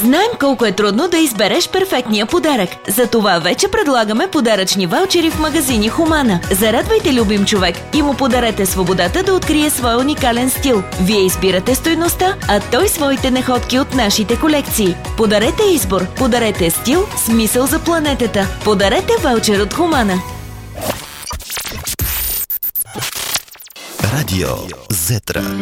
Знаем колко е трудно да избереш перфектния подарък. Затова вече предлагаме подаръчни ваучери в магазини Хумана. Зарадвайте любим човек и му подарете свободата да открие своя уникален стил. Вие избирате стойността, а той своите находки от нашите колекции. Подарете избор, подарете стил, смисъл за планетата. Подарете ваучер от Хумана. Радио Зетра.